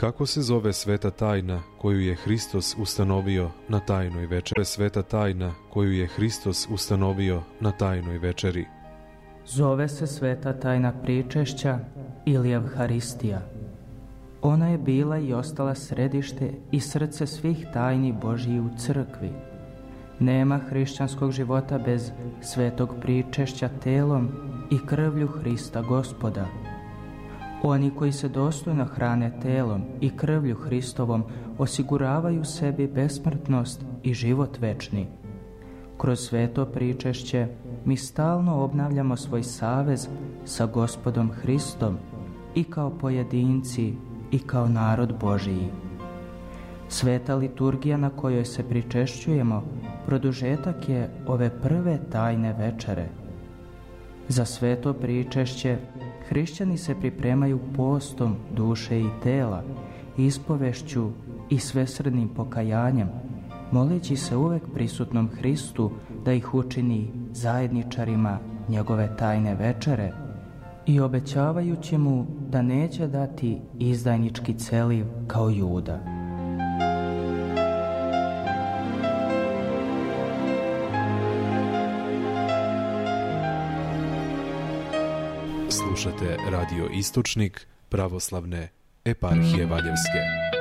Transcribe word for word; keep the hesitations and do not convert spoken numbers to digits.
Kako se zove sveta tajna koju je Hristos ustanovio na tajnoj večeri? Sveta tajna koju je Hristos ustanovio na tajnoj večeri. Zove se sveta tajna pričešća ili Evharistija. Ona je bila i ostala središte i srce svih tajni Božji u crkvi. Nema hrišćanskog života bez svetog pričešća telom i krvlju Hrista Gospoda. Oni koji se dostojno hrane telom i krvlju Hristovom osiguravaju sebi besmrtnost i život večni. Kroz sveto pričešće mi stalno obnavljamo svoj savez sa Gospodom Hristom i kao pojedinci i kao narod Božiji. Sveta liturgija na kojoj se pričešćujemo produžetak je ove prve tajne večere. Za sveto pričešće hrišćani se pripremaju postom duše i tela, ispovešću i svesrdnim pokajanjem, moleći se uvek prisutnom Hristu da ih učini zajedničarima njegove tajne večere i obećavajući mu da neće dati izdajnički celiv kao Juda. Slušate Radio Istočnik pravoslavne eparhije Valjevske.